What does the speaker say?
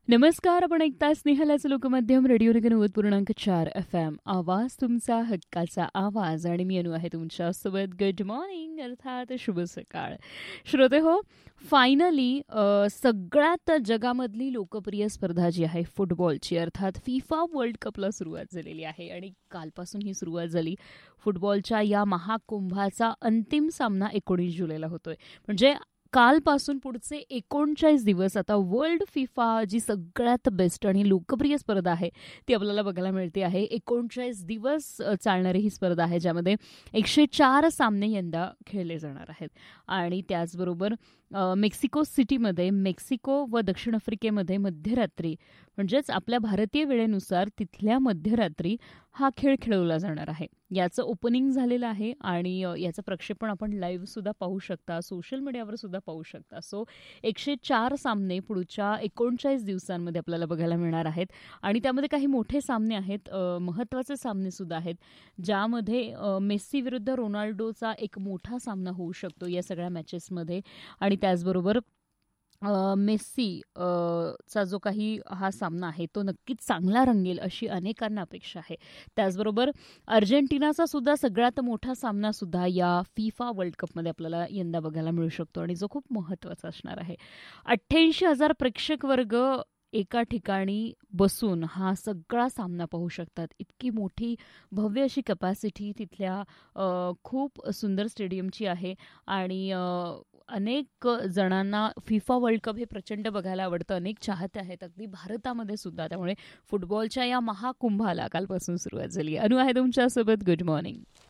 नमस्कार. आपण ऐकता स्नेहलाचं लोकमाध्यम रेडिओ निगन 90.4 FM. आवाज तुमचा हक्काचा आवाज आणि मी अनु आहे तुमच्यासोबत. गुड मॉर्निंग अर्थात शुभ सकाळ. श्रोते हो, फायनली सगळ्यात जगामधली लोकप्रिय स्पर्धा जी आहे फुटबॉलची अर्थात फिफा वर्ल्ड कपला सुरुवात झालेली आहे आणि कालपासून ही सुरुवात झाली. फुटबॉलच्या या महाकुंभाचा अंतिम सामना 19 जुलैला होतोय. म्हणजे कालपासून पुढचे 39 दिवस आता वर्ल्ड फिफा जी सगळ्यात बेस्ट आणि लोकप्रिय स्पर्धा आहे ती आपल्याला बघायला मिळते आहे. 39 दिवस चालणारी ही स्पर्धा आहे ज्यामध्ये 104 सामने यंदा खेळले जाणार आहेत. आणि त्याचबरोबर मेक्सिको सिटीमध्ये मेक्सिको व दक्षिण आफ्रिकेमध्ये मध्यरात्री म्हणजेच आपल्या भारतीय वेळेनुसार तिथल्या मध्यरात्री हा खेळ खेळवला जाणार आहे. याचं ओपनिंग झालेलं आहे आणि याचं प्रक्षेपण आपण लाईव्ह सुद्धा पाहू शकता, सोशल मीडियावर सुद्धा पाहू शकता. सो 104 सामने पुढच्या 39 दिवसांमध्ये आपल्याला बघायला मिळणार आहेत आणि त्यामध्ये काही मोठे सामने आहेत, महत्त्वाचे सामने सुद्धा आहेत, ज्यामध्ये मेस्सी विरुद्ध रोनाल्डोचा एक मोठा सामना होऊ शकतो या सगळ्या मॅचेसमध्ये. आणि त्याचबरोबर मेस्सी चा जो काही हा सामना आहे तो नक्कीच चांगला रंगेल अशी अनेकांना अपेक्षा आहे. त्याचबरोबर अर्जेंटिनाचा सुद्धा सगळ्यात मोठा सामना सुद्धा या फिफा वर्ल्ड कपमध्ये आपल्याला यंदा बघायला मिळू शकतो आणि जो खूप महत्त्वाचा असणार आहे. 88,000 प्रेक्षक वर्ग एका ठिकाणी बसून हा सगळा सामना पाहू शकतात. इतकी मोठी भव्य अशी कपॅसिटी तिथल्या खूप सुंदर स्टेडियमची आहे आणि अनेक जणांना फिफा वर्ल्ड कप हे प्रचंड बघायला आवडतं. अनेक चाहते आहेत अगदी भारतामध्ये सुद्धा. त्यामुळे फुटबॉलच्या या महाकुंभाला कालपासून सुरुवात झाली. अनु आहे तुमच्यासोबत. Good morning.